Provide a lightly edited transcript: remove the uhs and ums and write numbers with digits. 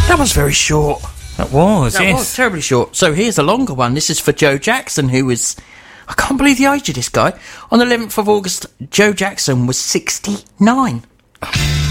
That was very short. That was, That yes. was terribly short. So here's a longer one. This is for Joe Jackson, who was... I can't believe the age of this guy. On the 11th of August, Joe Jackson was 69.